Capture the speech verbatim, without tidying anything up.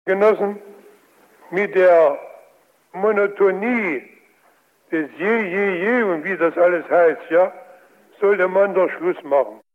Genossen, mit der Monotonie des Je, Je, Je und wie das alles heißt, ja, sollte man doch Schluss machen.